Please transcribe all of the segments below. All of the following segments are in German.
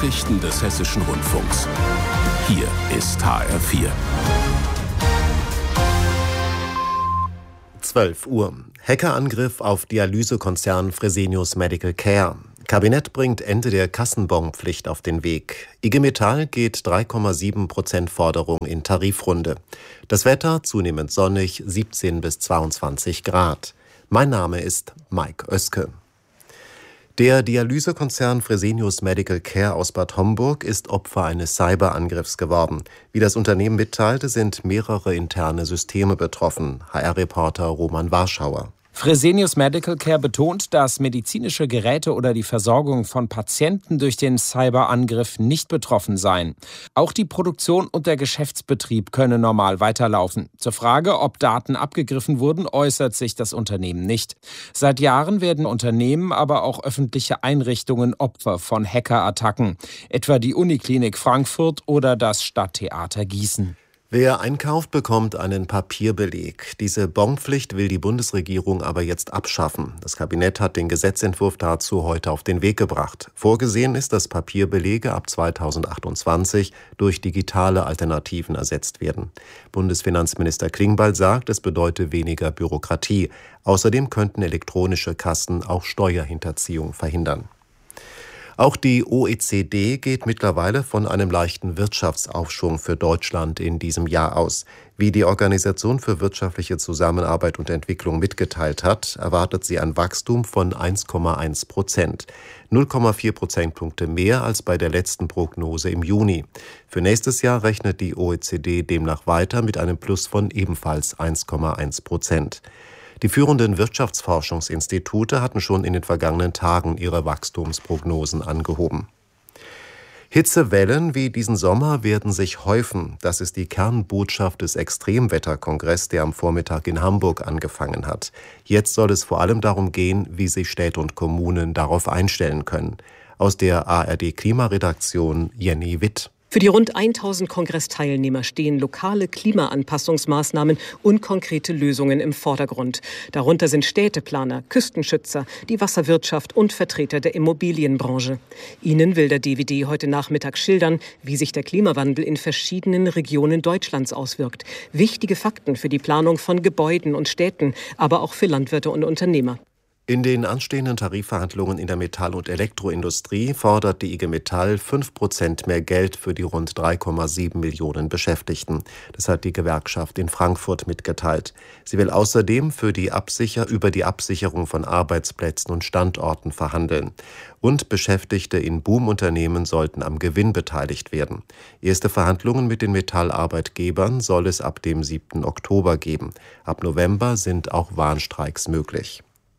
Nachrichten des Hessischen Rundfunks. Hier ist HR4. 12 Uhr. Hackerangriff auf Dialysekonzern Fresenius Medical Care. Kabinett bringt Ende der Kassenbonpflicht auf den Weg. IG Metall geht 3,7% Forderung in Tarifrunde. Das Wetter zunehmend sonnig, 17 bis 22 Grad. Mein Name ist Mike Oeske. Der Dialysekonzern Fresenius Medical Care aus Bad Homburg ist Opfer eines Cyberangriffs geworden. Wie das Unternehmen mitteilte, sind mehrere interne Systeme betroffen. HR-Reporter Roman Warschauer. Fresenius Medical Care betont, dass medizinische Geräte oder die Versorgung von Patienten durch den Cyberangriff nicht betroffen seien. Auch die Produktion und der Geschäftsbetrieb könne normal weiterlaufen. Zur Frage, ob Daten abgegriffen wurden, äußert sich das Unternehmen nicht. Seit Jahren werden Unternehmen, aber auch öffentliche Einrichtungen Opfer von Hackerattacken, etwa die Uniklinik Frankfurt oder das Stadttheater Gießen. Wer einkauft, bekommt einen Papierbeleg. Diese Bonpflicht will die Bundesregierung aber jetzt abschaffen. Das Kabinett hat den Gesetzentwurf dazu heute auf den Weg gebracht. Vorgesehen ist, dass Papierbelege ab 2028 durch digitale Alternativen ersetzt werden. Bundesfinanzminister Klingbeil sagt, es bedeute weniger Bürokratie. Außerdem könnten elektronische Kassen auch Steuerhinterziehung verhindern. Auch die OECD geht mittlerweile von einem leichten Wirtschaftsaufschwung für Deutschland in diesem Jahr aus. Wie die Organisation für wirtschaftliche Zusammenarbeit und Entwicklung mitgeteilt hat, erwartet sie ein Wachstum von 1,1%. 0,4 Prozentpunkte mehr als bei der letzten Prognose im Juni. Für nächstes Jahr rechnet die OECD demnach weiter mit einem Plus von ebenfalls 1,1%. Die führenden Wirtschaftsforschungsinstitute hatten schon in den vergangenen Tagen ihre Wachstumsprognosen angehoben. Hitzewellen wie diesen Sommer werden sich häufen. Das ist die Kernbotschaft des Extremwetterkongresses, der am Vormittag in Hamburg angefangen hat. Jetzt soll es vor allem darum gehen, wie sich Städte und Kommunen darauf einstellen können. Aus der ARD-Klimaredaktion Jenny Witt. Für die rund 1000 Kongressteilnehmer stehen lokale Klimaanpassungsmaßnahmen und konkrete Lösungen im Vordergrund. Darunter sind Städteplaner, Küstenschützer, die Wasserwirtschaft und Vertreter der Immobilienbranche. Ihnen will der DWD heute Nachmittag schildern, wie sich der Klimawandel in verschiedenen Regionen Deutschlands auswirkt. Wichtige Fakten für die Planung von Gebäuden und Städten, aber auch für Landwirte und Unternehmer. In den anstehenden Tarifverhandlungen in der Metall- und Elektroindustrie fordert die IG Metall 5% mehr Geld für die rund 3,7 Millionen Beschäftigten. Das hat die Gewerkschaft in Frankfurt mitgeteilt. Sie will außerdem über die Absicherung von Arbeitsplätzen und Standorten verhandeln. Und Beschäftigte in Boomunternehmen sollten am Gewinn beteiligt werden. Erste Verhandlungen mit den Metallarbeitgebern soll es ab dem 7. Oktober geben. Ab November sind auch Warnstreiks möglich.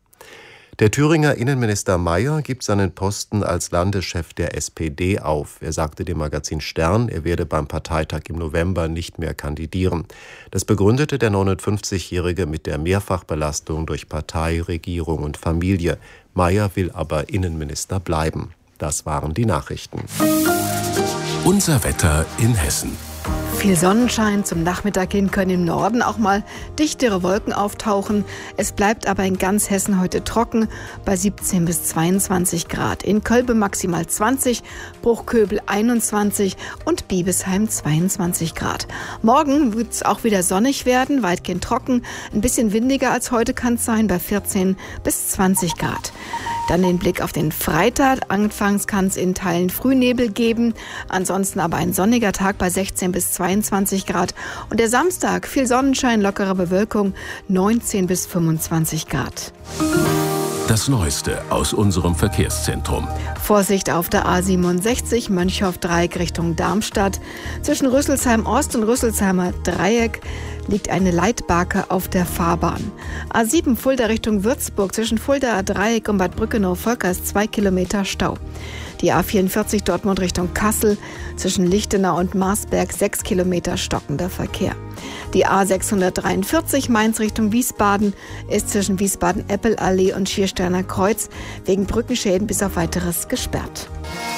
Der Thüringer Innenminister Mayer gibt seinen Posten als Landeschef der SPD auf. Er sagte dem Magazin Stern, er werde beim Parteitag im November nicht mehr kandidieren. Das begründete der 59-Jährige mit der Mehrfachbelastung durch Partei, Regierung und Familie. Mayer will aber Innenminister bleiben. Das waren die Nachrichten. Unser Wetter in Hessen. Viel Sonnenschein, zum Nachmittag hin können im Norden auch mal dichtere Wolken auftauchen. Es bleibt aber in ganz Hessen heute trocken bei 17 bis 22 Grad. In Kölbe maximal 20, Bruchköbel 21 und Biebesheim 22 Grad. Morgen wird es auch wieder sonnig werden, weitgehend trocken. Ein bisschen windiger als heute kann es sein, bei 14 bis 20 Grad. Dann den Blick auf den Freitag. Anfangs kann es in Teilen Frühnebel geben, ansonsten aber ein sonniger Tag bei 16 bis 22 Grad. Und der Samstag, viel Sonnenschein, lockere Bewölkung, 19 bis 25 Grad. Das Neueste aus unserem Verkehrszentrum. Vorsicht auf der A67 Mönchhoff-Dreieck Richtung Darmstadt. Zwischen Rüsselsheim Ost und Rüsselsheimer Dreieck liegt eine Leitbarke auf der Fahrbahn. A7 Fulda Richtung Würzburg zwischen Fuldaer Dreieck und Bad Brückenow-Volkers 2 Kilometer Stau. Die A44 Dortmund Richtung Kassel zwischen Lichtenau und Marsberg 6 Kilometer stockender Verkehr. Die A643 Mainz Richtung Wiesbaden ist zwischen Wiesbaden-Eppelallee und Schiersteiner Kreuz wegen Brückenschäden bis auf Weiteres gesperrt.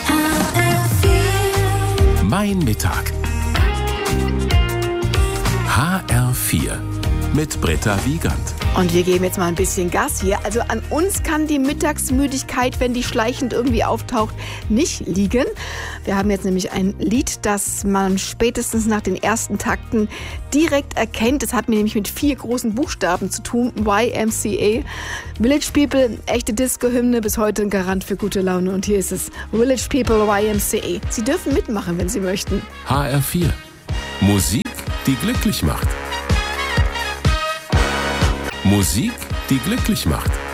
Mein Mittag. HR4 mit Britta Wiegand. Und wir geben jetzt mal ein bisschen Gas hier. Also an uns kann die Mittagsmüdigkeit, wenn die schleichend irgendwie auftaucht, nicht liegen. Wir haben jetzt nämlich ein Lied, das man spätestens nach den ersten Takten direkt erkennt. Es hat nämlich mit 4 großen Buchstaben zu tun. YMCA. Village People, echte Disco-Hymne, bis heute ein Garant für gute Laune. Und hier ist es. Village People, YMCA. Sie dürfen mitmachen, wenn Sie möchten. HR4. Musik, die glücklich macht. Musik, die glücklich macht.